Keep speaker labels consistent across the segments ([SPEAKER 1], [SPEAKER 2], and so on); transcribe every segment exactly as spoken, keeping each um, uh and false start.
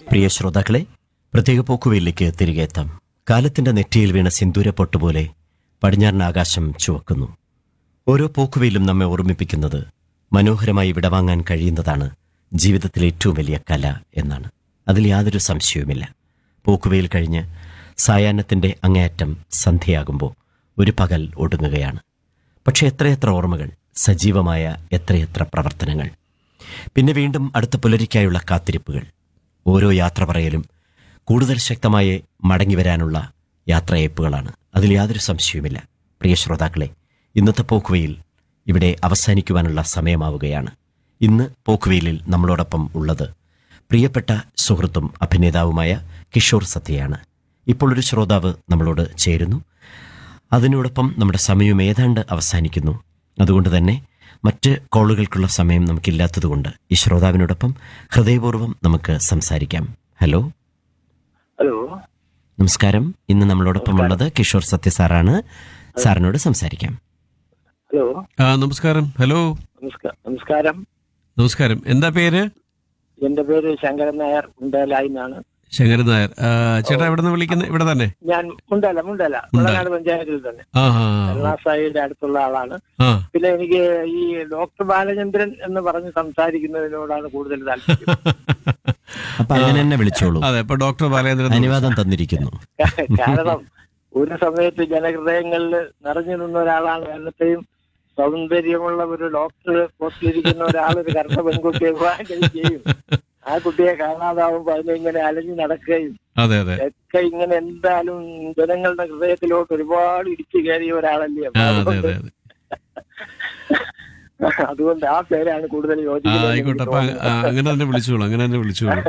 [SPEAKER 1] പ്രിയ ശ്രോതാക്കളെ, പ്രത്യേക പോക്കുവയിലേക്ക് തിരികെ എത്താം. കാലത്തിന്റെ നെറ്റിയിൽ വീണ സിന്ദൂര പൊട്ടുപോലെ പടിഞ്ഞാറൻ ആകാശം ചുവക്കുന്നു. ഓരോ പോക്കുവയിലും നമ്മെ ഓർമ്മിപ്പിക്കുന്നത് മനോഹരമായി വിടവാങ്ങാൻ കഴിയുന്നതാണ് ജീവിതത്തിലെ ഏറ്റവും വലിയ കല എന്നാണ്. അതിൽ യാതൊരു സംശയവുമില്ല. പോക്കുവയിൽ കഴിഞ്ഞ് സായാഹ്നത്തിന്റെ അങ്ങേയറ്റം സന്ധ്യയാകുമ്പോൾ ഒരു പകൽ ഒടുങ്ങുകയാണ്. പക്ഷെ എത്രയെത്ര ഓർമ്മകൾ, സജീവമായ എത്രയെത്ര പ്രവർത്തനങ്ങൾ, പിന്നെ വീണ്ടും അടുത്ത പുലരിക്കായുള്ള കാത്തിരിപ്പുകൾ. ഓരോ യാത്ര പറയലും കൂടുതൽ ശക്തമായി മടങ്ങിവരാനുള്ള യാത്രയയപ്പുകളാണ്. അതിൽ യാതൊരു സംശയവുമില്ല. പ്രിയ ശ്രോതാക്കളെ, ഇന്നത്തെ പോക്കുവയിൽ ഇവിടെ അവസാനിക്കുവാനുള്ള സമയമാവുകയാണ്. ഇന്ന് പോക്കുവയിലിൽ നമ്മളോടൊപ്പം ഉള്ളത് പ്രിയപ്പെട്ട സുഹൃത്തും അഭിനേതാവുമായ കിഷോർ സത്യയാണ്. ഇപ്പോൾ ഒരു ശ്രോതാവ് നമ്മളോട് ചേരുന്നു. അതിനോടൊപ്പം നമ്മുടെ സമയം ഏതാണ്ട് അവസാനിക്കുന്നു. അതുകൊണ്ട് തന്നെ മറ്റ് കോളുകൾക്കുള്ള സമയം നമുക്കില്ലാത്തതുകൊണ്ട് ഈ ശ്രോതാവിനോടൊപ്പം ഹൃദയപൂർവ്വം നമുക്ക് സംസാരിക്കാം. ഹലോ
[SPEAKER 2] ഹലോ
[SPEAKER 1] നമസ്കാരം. ഇന്ന് നമ്മളോടൊപ്പം ഉള്ളത് കിഷോർ സത്യ സാറാണ്. സാറിനോട് സംസാരിക്കാം.
[SPEAKER 2] ഹലോ
[SPEAKER 3] ആ നമസ്കാരം. ഹലോ
[SPEAKER 2] നമസ്കാരം.
[SPEAKER 3] നമസ്കാരം. എന്താ പേര്?
[SPEAKER 2] എന്റെ പേര് ശങ്കരൻ നായർ, മുണ്ടേലായി എന്നാണ്.
[SPEAKER 3] ശങ്കരൻ നായർ. ചേട്ടാ എവിടെ നിന്ന് വിളിക്കുന്നത്? ഇവിടെ തന്നെ?
[SPEAKER 2] ഞാൻ മുണ്ടേല മുണ്ടേല മുണ്ടനാട് പഞ്ചായത്തിൽ തന്നെ, എറണാസായിയുടെ അടുത്തുള്ള ആളാണ്. പിന്നെ എനിക്ക് ഈ ഡോക്ടർ ബാലചന്ദ്രൻ എന്ന് പറഞ്ഞ് സംസാരിക്കുന്നതിനോടാണ് കൂടുതൽ താല്പര്യം.
[SPEAKER 1] അപ്പൊ അങ്ങനെ തന്നെ വിളിച്ചോളൂ.
[SPEAKER 3] അതെ, ഇപ്പൊ ഡോക്ടർ ബാലചന്ദ്രൻ
[SPEAKER 1] അനുവാദം തന്നിരിക്കുന്നു.
[SPEAKER 2] കാരണം ഒരു സമയത്ത് ജനഹൃദയങ്ങളിൽ നിറഞ്ഞു നിന്ന ഒരാളാണ്. എന്നത്തെയും സൗന്ദര്യമുള്ള ഒരു ഡോക്ടർ പോസ്റ്റിലിരിക്കുന്ന ഒരാൾ ഒരു കറുത്ത പെൺകുട്ടിയെ വിവാഹം കഴിക്കുകയും ആ കുട്ടിയെ കാണാതാവുമ്പോ അതിലിങ്ങനെ അലഞ്ഞു നടക്കുകയും ഒക്കെ ഇങ്ങനെ എന്തായാലും ജനങ്ങളുടെ ഹൃദയത്തിലോട്ട് ഒരുപാട് ഇടിച്ചു കയറിയ ഒരാളല്ലേ. അതുകൊണ്ട് ആ പേരാണ് കൂടുതൽ യോജിക്കുന്നത്.
[SPEAKER 3] അങ്ങനെ തന്നെ വിളിച്ചോളൂ, അങ്ങനെ തന്നെ വിളിച്ചോളൂ.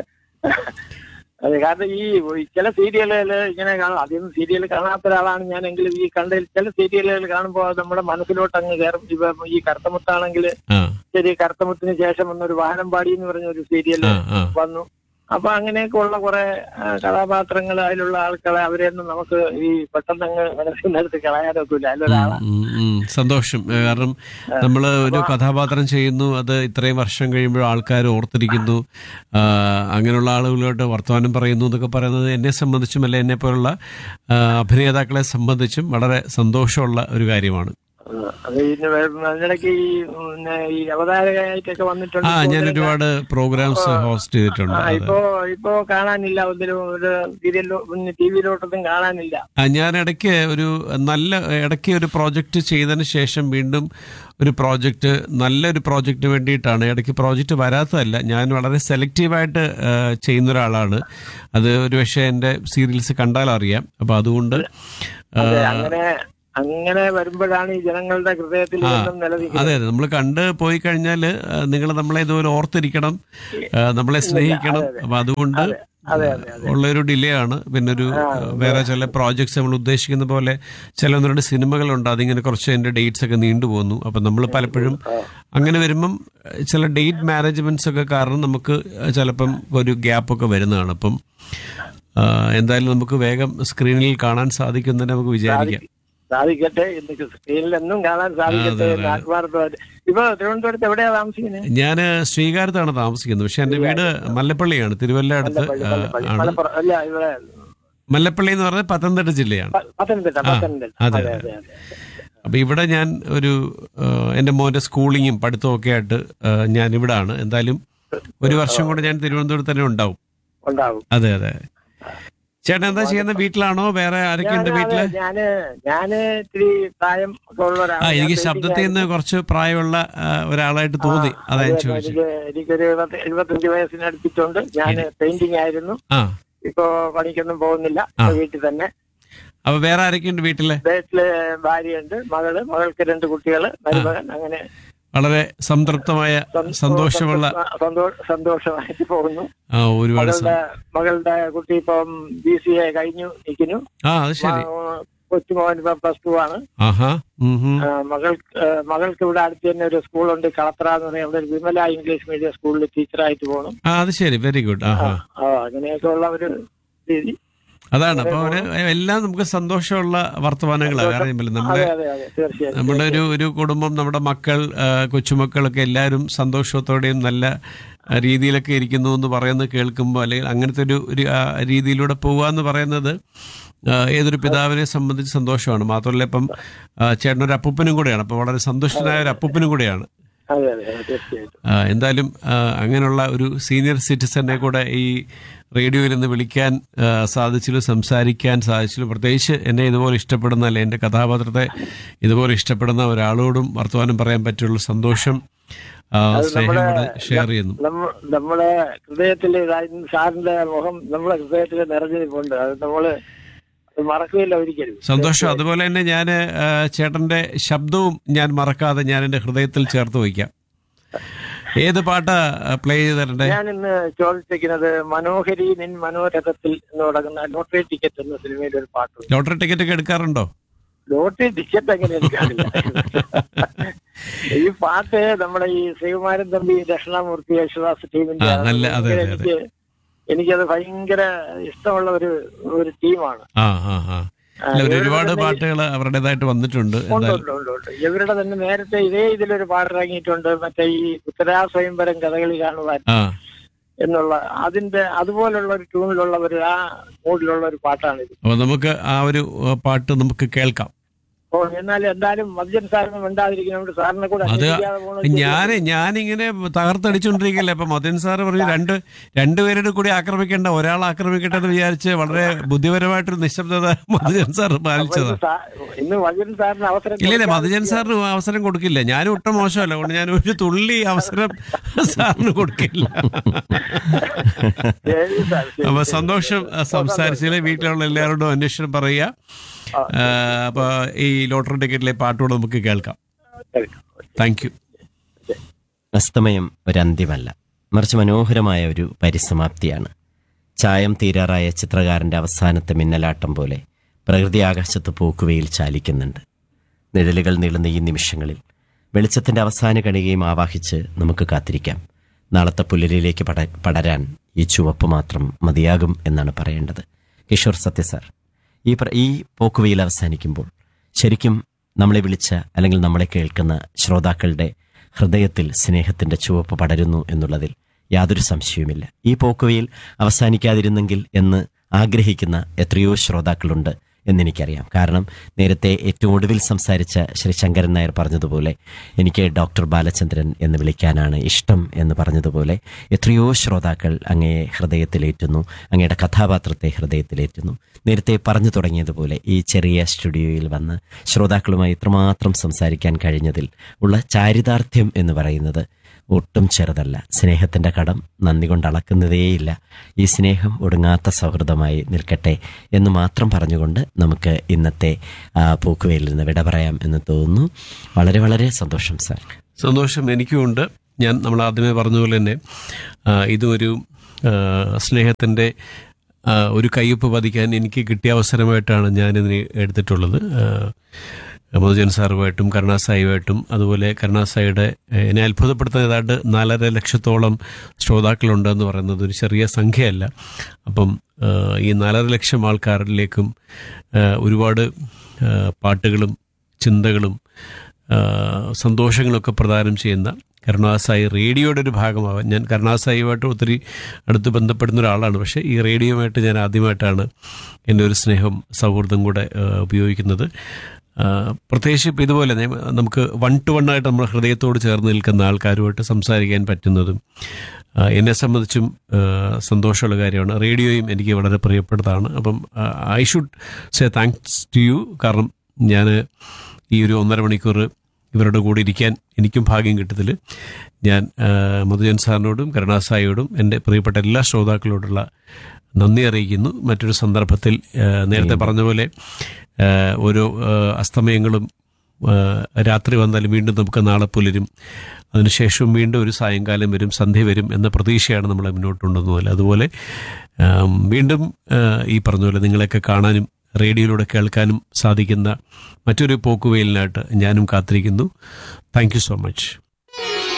[SPEAKER 2] അതെ, കാരണം ഈ ചില സീരിയലുകൾ ഇങ്ങനെ കാണാം. അധികം സീരിയൽ കാണാത്ത ഒരാളാണ് ഞാൻ. എങ്കിലും ഈ കണ്ട ചില സീരിയലുകൾ കാണുമ്പോൾ നമ്മുടെ മനസ്സിലോട്ട് അങ്ങ് കയറും. ഇപ്പൊ ഈ കറുത്തമുത്താണെങ്കിൽ ശരി, കറുത്തമുത്തിന് ശേഷം വന്നൊരു വാനമ്പാടി എന്ന് പറഞ്ഞ ഒരു സീരിയൽ വന്നു. അപ്പൊ അങ്ങനെയൊക്കെ ഉള്ള കുറെ കഥാപാത്രങ്ങൾ, അതിലുള്ള ആൾക്കാരെ അവരെയൊന്നും നമുക്ക് ഈ പെട്ടെന്ന് അങ്ങ് മനസ്സിനടുത്ത് കളയാനൊക്കില്ല. അതിലൊരാളാണ്.
[SPEAKER 3] സന്തോഷം. കാരണം നമ്മൾ ഒരു കഥാപാത്രം ചെയ്യുന്നു, അത് ഇത്രയും വർഷം കഴിയുമ്പോൾ ആൾക്കാർ ഓർത്തിരിക്കുന്നു, അങ്ങനെയുള്ള ആളുകളോട്ട് വർത്തമാനം പറയുന്നു എന്നൊക്കെ പറയുന്നത് എന്നെ സംബന്ധിച്ചും അല്ലെ എന്നെ പോലുള്ള അഭിനേതാക്കളെ സംബന്ധിച്ചും വളരെ സന്തോഷമുള്ള ഒരു കാര്യമാണ്.
[SPEAKER 2] അത് അതിനിടയ്ക്ക് ഈ അവതാരകയായിട്ടൊക്കെ വന്നിട്ടുണ്ട്.
[SPEAKER 3] ആ, ഞാൻ ഒരുപാട് പ്രോഗ്രാംസ് ഹോസ്റ്റ് ചെയ്തിട്ടുണ്ട്.
[SPEAKER 2] ഇപ്പോ ഇപ്പോ കാണാനില്ല, ഒന്നിലും ഒരു സീരിയലിലോ ടി വിയിലോട്ടൊന്നും കാണാനില്ല.
[SPEAKER 3] ഞാൻ ഇടയ്ക്ക് ഒരു നല്ല ഇടയ്ക്ക് ഒരു പ്രോജക്റ്റ് ചെയ്തതിന് ശേഷം വീണ്ടും ഒരു പ്രോജക്റ്റ്, നല്ലൊരു പ്രോജക്റ്റ് വേണ്ടിയിട്ടാണ്. ഇടയ്ക്ക് പ്രോജക്റ്റ് വരാത്തതല്ല, ഞാൻ വളരെ സെലക്റ്റീവായിട്ട് ചെയ്യുന്ന ഒരാളാണ്. അത് ഒരു പക്ഷേ എൻ്റെ സീരിയൽസ് കണ്ടാൽ അറിയാം. അപ്പൊ അതുകൊണ്ട്
[SPEAKER 2] അങ്ങനെ അങ്ങനെ വരുമ്പോഴാണ് ഈ ജനങ്ങളുടെ ഹൃദയത്തിൽ നിലനിൽക്കുന്നത്.
[SPEAKER 3] അതെ അതെ, നമ്മൾ കണ്ട് പോയി കഴിഞ്ഞാൽ നിങ്ങൾ നമ്മളെ ഇതുപോലെ ഓർത്തിരിക്കണം, നമ്മളെ സ്നേഹിക്കണം. അപ്പൊ അതുകൊണ്ട് ഉള്ളൊരു ഡിലേ ആണ്. പിന്നെ ഒരു വേറെ ചില പ്രോജക്ട്സ് നമ്മൾ ഉദ്ദേശിക്കുന്ന പോലെ ചില ഒന്ന് രണ്ട് സിനിമകളുണ്ട്, അതിങ്ങനെ കുറച്ച് അതിന്റെ ഡേറ്റ്സ് ഒക്കെ നീണ്ടുപോകുന്നു. അപ്പം നമ്മൾ പലപ്പോഴും അങ്ങനെ വരുമ്പം ചില ഡേറ്റ് മാനേജ്മെന്റ്സ് ഒക്കെ കാരണം നമുക്ക് ചിലപ്പം ഒരു ഗ്യാപ്പൊക്കെ വരുന്നതാണ്. അപ്പം എന്തായാലും നമുക്ക് വേഗം സ്ക്രീനിൽ കാണാൻ സാധിക്കുന്നതിന് നമുക്ക് വിചാരിക്കാം.
[SPEAKER 2] സാധിക്കട്ടെ, എനിക്ക് സ്ക്രീനിലെന്നും കാണാൻ സാധിക്കട്ടെ എന്ന് ആത്മാർത്ഥമായിട്ട്. ഇപ്പൊ തിരുവനന്തപുരത്ത് എവിടെയാ താമസിക്കുന്നത്?
[SPEAKER 3] ഞാൻ ശ്രീകാര്യത്താണ് താമസിക്കുന്നത്. പക്ഷെ എന്റെ വീട് മല്ലപ്പള്ളിയാണ്, തിരുവല്ല അടുത്ത് ആണ്. മല്ലപ്പള്ളി എന്ന് പറഞ്ഞാൽ പത്തനംതിട്ട ജില്ലയാണ്. അതെ അതെ. അപ്പൊ ഇവിടെ ഞാൻ ഒരു എന്റെ മോന്റെ സ്കൂളിങ്ങും പഠിത്തവും ഒക്കെ ആയിട്ട് ഞാൻ ഇവിടെ ആണ്. എന്തായാലും ഒരു വർഷം കൊണ്ട് ഞാൻ തിരുവനന്തപുരത്ത് തന്നെ ഉണ്ടാവും. അതെ അതെ. ചേട്ടൻ എന്താ ചെയ്യുന്നത്? വീട്ടിലാണോ? വേറെ ആരൊക്കെ ഉണ്ട് വീട്ടില്?
[SPEAKER 2] ഞാന് ഞാന് ഇത്തിരി പ്രായം ഒക്കെ ഉള്ള ഒരാളാണ്.
[SPEAKER 3] ആ, എനിക്ക് ശബ്ദത്തിൽ നിന്ന് കുറച്ച് പ്രായമുള്ള ഒരാളായിട്ട് തോന്നി, അതാ ഞാൻ ചോദിച്ചത്.
[SPEAKER 2] എനിക്കൊരു എഴുപത്തഞ്ച് വയസ്സിന് അടുപ്പിച്ചുകൊണ്ട് ഞാൻ പെയിന്റിംഗ് ആയിരുന്നു. ഇപ്പൊ പണിക്കൊന്നും പോകുന്നില്ല, വീട്ടിൽ തന്നെ.
[SPEAKER 3] അപ്പൊ വേറെ ആരൊക്കെ ഉണ്ട് വീട്ടില്? വീട്ടില്
[SPEAKER 2] ഭാര്യയുണ്ട്, മകള്, മകൾക്ക് രണ്ട് കുട്ടികള്, മരുമകൻ. അങ്ങനെ
[SPEAKER 3] വളരെ സംതൃപ്തമായ സന്തോഷമുള്ള
[SPEAKER 2] സന്തോഷമായിട്ട് പോകുന്നു.
[SPEAKER 3] ഒരുപാട്
[SPEAKER 2] മകളുടെ കുട്ടി ഇപ്പം ബി സി എ കഴിഞ്ഞു നിൽക്കുന്നു. കൊച്ചുമോൻ ഇപ്പൊ പ്ലസ് ടു ആണ്. മകൾക്ക് മകൾക്ക് ഇവിടെ അടുത്ത് തന്നെ ഒരു സ്കൂളുണ്ട്, കളത്ര എന്ന് പറയുന്ന ഒരു വിമല ഇംഗ്ലീഷ് മീഡിയം സ്കൂളിൽ ടീച്ചറായിട്ട് പോകണം.
[SPEAKER 3] അത് ശരി, വെരി ഗുഡ്.
[SPEAKER 2] അങ്ങനെയൊക്കെ ഉള്ള ഒരു രീതി.
[SPEAKER 3] അതാണ്. അപ്പൊ അവര് എല്ലാം നമുക്ക് സന്തോഷമുള്ള വർത്തമാനങ്ങളാണ്. കാരണം നമ്മുടെ
[SPEAKER 2] അതെ അതെ തീർച്ചയായും
[SPEAKER 3] നമ്മുടെ ഒരു ഒരു കുടുംബം, നമ്മുടെ മക്കൾ, ആ, കൊച്ചുമക്കളൊക്കെ എല്ലാവരും സന്തോഷത്തോടെയും നല്ല ആ, രീതിയിലൊക്കെ ഇരിക്കുന്നു എന്ന് പറയുന്നത് കേൾക്കുമ്പോൾ, അല്ലെങ്കിൽ അങ്ങനത്തെ ഒരു ഒരു ആ, രീതിയിലൂടെ പോവുക എന്ന് പറയുന്നത് ആ, ഏതൊരു പിതാവിനെ സംബന്ധിച്ച് സന്തോഷമാണ്. മാത്രമല്ല ഇപ്പം ആ, ചേട്ടനൊരു അപ്പൂപ്പനും കൂടെയാണ്, അപ്പോൾ വളരെ സന്തുഷ്ടനായ ഒരു അപ്പൂപ്പനും കൂടെയാണ്.
[SPEAKER 2] അതെ അതെ അതെ, തീർച്ചയായിട്ടും.
[SPEAKER 3] ആ, എന്തായാലും ആ, അങ്ങനെയുള്ള ഒരു സീനിയർ സിറ്റിസനെ കൂടെ ഈ റേഡിയോയിൽ നിന്ന് വിളിക്കാൻ ആ, സാധിച്ചതിലും സംസാരിക്കാൻ സാധിച്ചതിലും, പ്രത്യേകിച്ച് എന്നെ ഇതുപോലെ ഇഷ്ടപ്പെടുന്ന, അല്ലെ എൻ്റെ കഥാപാത്രത്തെ ഇതുപോലെ ഇഷ്ടപ്പെടുന്ന ഒരാളോടും വർത്തമാനം പറയാൻ പറ്റിയുള്ള സന്തോഷം, ആ, സ്നേഹം കൂടെ ഷെയർ ചെയ്യുന്നു.
[SPEAKER 2] നമ്മ- നമ്മുടെ ഹൃദയത്തിൽ സാറിന്റെ മുഖം നമ്മുടെ ഹൃദയത്തിൽ നിറഞ്ഞിരിപ്പുണ്ട്. അത് നമ്മള് അത് മറക്കുകയില്ല ഒരിക്കലും.
[SPEAKER 3] സന്തോഷം. അതുപോലെ തന്നെ ഞാൻ ചേട്ടന്റെ ശബ്ദവും ഞാൻ മറക്കാതെ ഞാൻ എൻ്റെ ഹൃദയത്തിൽ ചേർത്ത് വയ്ക്കാം. ഏത് പാട്ടാ പ്ലേ ചെയ്ത് തരണ്ടേ?
[SPEAKER 2] ഞാൻ ഇന്ന് ചോദിച്ചിരിക്കുന്നത് മനോഹരി നിൻ മനോരഥത്തിൽ എന്ന് തുടങ്ങുന്ന ലോട്ടറി ടിക്കറ്റ് എന്ന സിനിമയിൽ ഒരു പാട്ടുണ്ട്.
[SPEAKER 3] ലോട്ടറി ടിക്കറ്റ് ഒക്കെ എടുക്കാറുണ്ടോ?
[SPEAKER 2] ലോട്ടറി ടിക്കറ്റ് എങ്ങനെ എടുക്കാറില്ല. ഈ പാട്ട് നമ്മുടെ ഈ ശ്രീകുമാരൻ തമ്പി, ദക്ഷിണാമൂർത്തി, യേശുദാസ് ടീമിന്റെ
[SPEAKER 3] ആ, നല്ല, അതെ, അതെ, അതെ.
[SPEAKER 2] എനിക്ക് എനിക്കത് ഭയങ്കര ഇഷ്ടമുള്ള ഒരു ഒരു ടീമാണ്.
[SPEAKER 3] ആ ആ ആ അല്ല, ഒരു ഒരുപാട് പാട്ടുകൾ അവരുടേതായിട്ട് വന്നിട്ടുണ്ട്.
[SPEAKER 2] ഉണ്ട്
[SPEAKER 3] എന്തായാലും
[SPEAKER 2] ഉണ്ട് ഉണ്ട് ഉണ്ട്. ഇവരുടെ തന്നെ നേരത്തെ ഇതേ ഇതിലൊരു പാട്ട് ഇറങ്ങിയിട്ടുണ്ട്, മറ്റേ ഈ ഉത്തരാ സ്വയംവരം കഥകളി കാണുവാൻ
[SPEAKER 3] ആ
[SPEAKER 2] എന്നുള്ള അതിന്റെ അതുപോലുള്ള ഒരു ട്യൂണിലുള്ള ഒരു ആ മൂഡിലുള്ള ഒരു പാട്ടാണിത്.
[SPEAKER 3] അപ്പൊ നമുക്ക് ആ ഒരു ആ, പാട്ട് നമുക്ക് കേൾക്കാം.
[SPEAKER 2] ഓ എന്നാൽ എന്തായാലും മദ്യൻ സാറിന് മിണ്ടാതിരിക്കുന്നുണ്ട്. സാറിനെ കൂടെ
[SPEAKER 3] അത്
[SPEAKER 2] അന്വേഷിക്കാതെ പോകണം.
[SPEAKER 3] ഞാൻ ഞാനിങ്ങനെ തകർത്തടിച്ചോണ്ടിരിക്കല്ലേ. അപ്പൊ മദൻ സാറ് പറഞ്ഞു രണ്ട് രണ്ടുപേരുടെ കൂടി ആക്രമിക്കേണ്ട, ഒരാൾ ആക്രമിക്കട്ടെ എന്ന് വിചാരിച്ച് വളരെ ബുദ്ധിപരമായിട്ടൊരു നിശബ്ദത മധുജൻ സാർ പാലിച്ചതാ.
[SPEAKER 2] ഇന്ന് മദ്യൻ സാറിന് അവസരം
[SPEAKER 3] ഇല്ലല്ലേ, മധുജൻ സാറിന് അവസരം കൊടുക്കില്ല. ഞാനും ഒട്ടും മോശമല്ല, അതുകൊണ്ട് ഞാൻ ഒരു തുള്ളി അവസരം സാറിന് കൊടുക്കില്ല.
[SPEAKER 2] ശരി സാർ, ശരി.
[SPEAKER 3] അപ്പൊ സന്തോഷം സംസാരിച്ചില്ലേ. വീട്ടിലുള്ള എല്ലാവരോടും അന്വേഷണം പറയുക. അപ്പൊ ഈ ലോട്ടറി ടിക്കറ്റിലെ പാട്ടുകൂടെ നമുക്ക് കേൾക്കാം. Thank you.
[SPEAKER 1] അസ്തമയം ഒരന്ത്യമല്ല, മറിച്ച് മനോഹരമായ ഒരു പരിസമാപ്തിയാണ്. ചായം തീരാറായ ചിത്രകാരൻ്റെ അവസാനത്തെ മിന്നലാട്ടം പോലെ പ്രകൃതി ആകാശത്ത് പോക്കുവയിൽ ചാലിക്കുന്നുണ്ട്. നിഴലുകൾ നീളുന്ന ഈ നിമിഷങ്ങളിൽ വെളിച്ചത്തിൻ്റെ അവസാന കണികയും ആവാഹിച്ച് നമുക്ക് കാത്തിരിക്കാം. നാളത്തെ പുലരിയിലേക്ക് പട പടരാൻ ഈ ചുവപ്പ് മാത്രം മതിയാകും എന്നാണ് പറയേണ്ടത്. കിഷോർ സത്യ സാർ, ഈ പ്ര ഈ പോക്കുവയിൽ അവസാനിക്കുമ്പോൾ ശരിക്കും നമ്മളെ വിളിച്ച അല്ലെങ്കിൽ നമ്മളെ കേൾക്കുന്ന ശ്രോതാക്കളുടെ ഹൃദയത്തിൽ സ്നേഹത്തിൻ്റെ ചുവപ്പ് പടരുന്നു എന്നുള്ളതിൽ യാതൊരു സംശയവുമില്ല. ഈ പോക്കുവയിൽ അവസാനിക്കാതിരുന്നെങ്കിൽ എന്ന് ആഗ്രഹിക്കുന്ന എത്രയോ ശ്രോതാക്കളുണ്ട് എന്നെനിക്കറിയാം. കാരണം നേരത്തെ ഏറ്റവും ഒടുവിൽ സംസാരിച്ച ശ്രീ ശങ്കരൻ നായർ പറഞ്ഞതുപോലെ എനിക്ക് ഡോക്ടർ ബാലചന്ദ്രൻ എന്ന് വിളിക്കാനാണ് ഇഷ്ടം എന്ന് പറഞ്ഞതുപോലെ എത്രയോ ശ്രോതാക്കൾ അങ്ങയെ ഹൃദയത്തിലേറ്റുന്നു, അങ്ങയുടെ കഥാപാത്രത്തെ ഹൃദയത്തിലേറ്റുന്നു. നേരത്തെ പറഞ്ഞു തുടങ്ങിയതുപോലെ ഈ ചെറിയ സ്റ്റുഡിയോയിൽ വന്ന് ശ്രോതാക്കളുമായി ഇത്രമാത്രം സംസാരിക്കാൻ കഴിഞ്ഞതിൽ ഉള്ള ചാരിതാർത്ഥ്യം എന്ന് പറയുന്നത് ഒട്ടും ചെറുതല്ല. സ്നേഹത്തിൻ്റെ കടം നന്ദി കൊണ്ട് അളക്കുന്നതേയില്ല. ഈ സ്നേഹം ഒടുങ്ങാത്ത സൗഹൃദമായി നിൽക്കട്ടെ എന്ന് മാത്രം പറഞ്ഞുകൊണ്ട് നമുക്ക് ഇന്നത്തെ പോക്കുവയിൽ നിന്ന് വിട പറയാം എന്ന് തോന്നുന്നു. വളരെ വളരെ സന്തോഷം സാർ.
[SPEAKER 3] സന്തോഷം എനിക്കുമുണ്ട്. ഞാൻ നമ്മൾ ആദ്യമേ പറഞ്ഞതുപോലെ തന്നെ ഇതൊരു സ്നേഹത്തിൻ്റെ ഒരു കയ്യൊപ്പ് പതിക്കാൻ എനിക്ക് കിട്ടിയ അവസരമായിട്ടാണ് ഞാനിതിനെ എടുത്തിട്ടുള്ളത്. മധുജൻ സാറുമായിട്ടും കരുണാസായിയുമായിട്ടും, അതുപോലെ കരുണാസായിയുടെ എന്നെ അത്ഭുതപ്പെടുത്തുന്ന ഏതാണ്ട് നാലര ലക്ഷത്തോളം ശ്രോതാക്കളുണ്ടെന്ന് പറയുന്നത് ഒരു ചെറിയ സംഖ്യയല്ല. അപ്പം ഈ നാലര ലക്ഷം ആൾക്കാരിലേക്കും ഒരുപാട് പാട്ടുകളും ചിന്തകളും സന്തോഷങ്ങളൊക്കെ പ്രദാനം ചെയ്യുന്ന കരുണാസായി റേഡിയോയുടെ ഒരു ഭാഗമാവാൻ, ഞാൻ കരുണാസായിയുമായിട്ട് ഒത്തിരി അടുത്ത് ബന്ധപ്പെടുന്ന ഒരാളാണ്. പക്ഷേ ഈ റേഡിയോയുമായിട്ട് ഞാൻ ആദ്യമായിട്ടാണ് എൻ്റെ ഒരു സ്നേഹം സൗഹൃദം കൂടെ ഉപയോഗിക്കുന്നത്. പ്രത്യേകിച്ച് ഇപ്പം ഇതുപോലെ നമുക്ക് വൺ ടു വൺ ആയിട്ട് നമ്മൾ ഹൃദയത്തോട് ചേർന്ന് നിൽക്കുന്ന ആൾക്കാരുമായിട്ട് സംസാരിക്കാൻ പറ്റുന്നതും എന്നെ സംബന്ധിച്ചും സന്തോഷമുള്ള കാര്യമാണ്. റേഡിയോയും എനിക്ക് വളരെ പ്രിയപ്പെട്ടതാണ്. അപ്പം I should say thanks to you. കാരണം ഞാൻ ഈ ഒരു ഒന്നര മണിക്കൂർ ഇവരുടെ കൂടെ ഇരിക്കാൻ എനിക്കും ഭാഗ്യം കിട്ടത്തിൽ ഞാൻ മധുജൻ സാറിനോടും കരുണാസായിയോടും എൻ്റെ പ്രിയപ്പെട്ട എല്ലാ ശ്രോതാക്കളോടുള്ള നന്ദി അറിയിക്കുന്നു. മറ്റൊരു സന്ദർഭത്തിൽ നേരത്തെ പറഞ്ഞ പോലെ ഓരോ അസ്തമയങ്ങളും രാത്രി വന്നാലും വീണ്ടും നമുക്ക് നാളെ പുലരും, അതിനുശേഷം വീണ്ടും ഒരു സായങ്കാലം വരും, സന്ധ്യ വരും എന്ന പ്രതീക്ഷയാണ് നമ്മളെ മുന്നോട്ട് കൊണ്ടുവന്നത്. അതുപോലെ വീണ്ടും ഈ പറഞ്ഞ പോലെ നിങ്ങളെയൊക്കെ കാണാനും റേഡിയോയിലൂടെ കേൾക്കാനും സാധിക്കുന്ന മറ്റൊരു പോക്കുവെയിലിനായിട്ട് ഞാനും കാത്തിരിക്കുന്നു. Thank you so much.